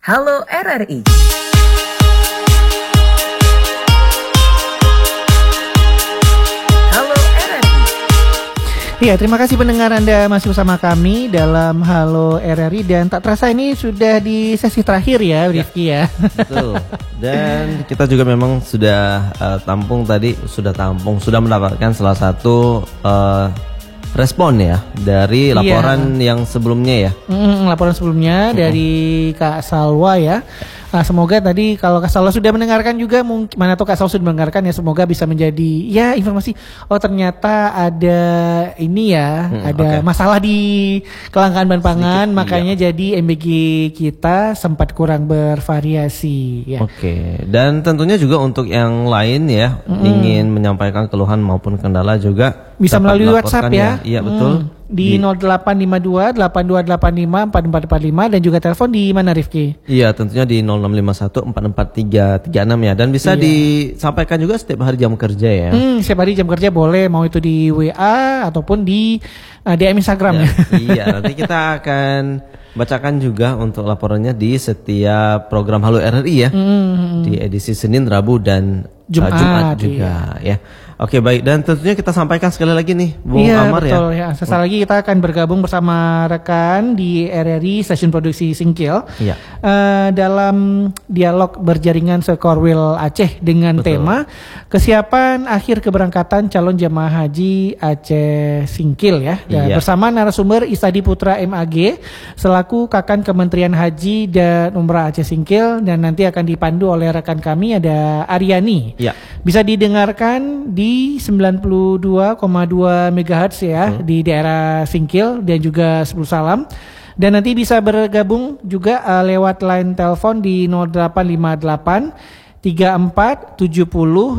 Halo RRI. Halo RRI. Ya, terima kasih pendengar Anda masih bersama kami dalam Halo RRI. Dan tak terasa ini sudah di sesi terakhir ya, Rifki ya. Betul. Dan kita juga memang sudah sudah mendapatkan salah satu respon ya dari laporan yang sebelumnya ya. Laporan sebelumnya dari Kak Salwa ya. Semoga tadi kalau Kak Salwa sudah mendengarkan juga, mana tahu Kak Salwa sudah mendengarkan ya, semoga bisa menjadi ya informasi. Oh ternyata ada ini ya, ada masalah di kelangkaan bahan pangan, makanya jadi MBG kita sempat kurang bervariasi ya. Oke. Dan tentunya juga untuk yang lain ya, ingin menyampaikan keluhan maupun kendala juga bisa melalui WhatsApp ya. Iya betul. Di 0852 8285 4445 dan juga telepon di mana Rifki? Iya tentunya di 0651 44336 ya. Dan bisa disampaikan juga setiap hari jam kerja ya. Setiap hari jam kerja boleh, mau itu di WA ataupun di DM Instagram ya. Iya nanti kita akan bacakan juga untuk laporannya di setiap program Halo RRI ya. Di edisi Senin, Rabu dan Jumat juga ya. Oke baik, dan tentunya kita sampaikan sekali lagi nih Bung Amar betul, ya. Sesaat lagi kita akan bergabung bersama rekan di RRI Stasiun Produksi Singkil dalam dialog berjaringan Sekorwil Aceh dengan tema kesiapan akhir keberangkatan calon jemaah haji Aceh Singkil ya. Bersama narasumber Isadi Putra MAG selaku Kakan Kementerian Haji dan Umrah Aceh Singkil, dan nanti akan dipandu oleh rekan kami ada Aryani. Bisa didengarkan di 92,2 MHz ya di daerah Singkil dan juga Sepuluh Salam. Dan nanti bisa bergabung juga lewat line telepon di 0858 34 70 55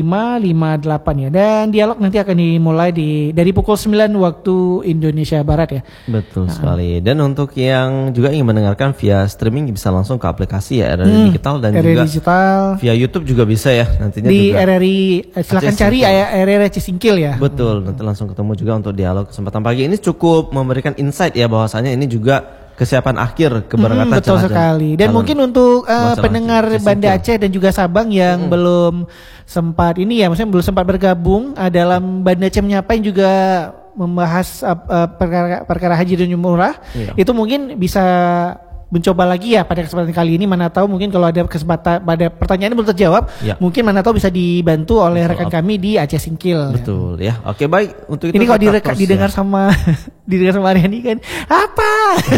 58 ya. Dan dialog nanti akan dimulai dari pukul 9 waktu Indonesia Barat ya. Betul sekali. Dan untuk yang juga ingin mendengarkan via streaming bisa langsung ke aplikasi ya RRI Digital dan RRI juga Digital. Via YouTube juga bisa ya nantinya di juga. RRI silakan cari RRI Aceh Singkil ya. Betul, nanti langsung ketemu juga untuk dialog kesempatan pagi ini cukup memberikan insight ya bahwasanya ini juga kesiapan akhir keberangkatan betul sekali. Dan mungkin untuk pendengar Banda Aceh dan juga Sabang yang belum sempat ini ya, maksudnya belum sempat bergabung dalam Banda Aceh Menyapa yang juga membahas perkara haji dan umrah, itu mungkin bisa mencoba lagi ya pada kesempatan kali ini. Mana tahu mungkin kalau ada kesempatan pada pertanyaan belum terjawab, mungkin mana tahu bisa dibantu oleh rekan kami di Aceh Singkil. Betul ya. Oke baik, untuk itu ini kalau didengar sama Aryani kan apa?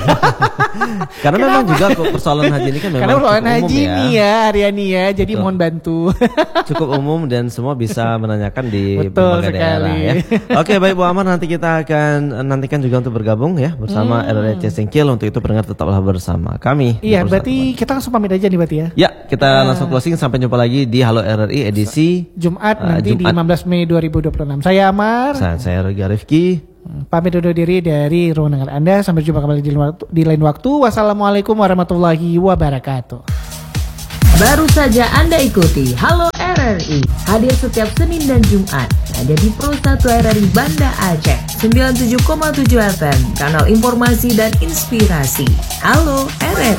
Karena memang juga persoalan haji ini kan memang persoalan haji umum ini ya Aryani ya. Jadi mohon bantu. Cukup umum dan semua bisa menanyakan di berbagai daerah ya. Oke baik Bu Amar, nanti kita akan nantikan juga untuk bergabung ya bersama RRI Aceh Singkil. Untuk itu pendengar tetaplah bersama kami. Iya, berarti kita langsung pamit aja nih berarti ya. Ya, kita langsung closing. Sampai jumpa lagi di Halo RRI edisi Jumat nanti di 15 Mei 2026. Saya Amar. Saya Rega Rifki. Pamit undur diri dari ruang dengar Anda. Sampai jumpa kembali di lain waktu. Wassalamualaikum warahmatullahi wabarakatuh. Baru saja Anda ikuti Halo RRI, hadir setiap Senin dan Jumat hanya di Pro 1 RRI Banda Aceh 97,7 FM, kanal informasi dan inspirasi. Halo RRI.